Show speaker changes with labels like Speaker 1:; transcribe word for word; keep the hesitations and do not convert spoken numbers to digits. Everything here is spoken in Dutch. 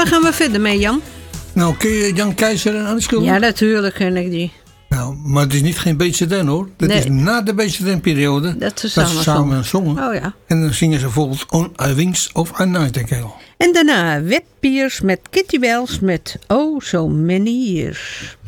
Speaker 1: Waar gaan we verder mee, Jan?
Speaker 2: Nou, ken je Jan Keizer en Annie Schilder?
Speaker 1: Ja, natuurlijk ken ik die.
Speaker 2: Nou, maar het is niet geen B C D hoor. Dat
Speaker 1: Nee.
Speaker 2: is na de B C D-periode.
Speaker 1: Dat ze
Speaker 2: dat
Speaker 1: samen,
Speaker 2: ze samen zongen.
Speaker 1: Oh ja.
Speaker 2: En dan zingen ze bijvoorbeeld On a Wings of a Nightingale.
Speaker 1: En daarna Wet Piers met Kitty Wells met Oh So Many Years.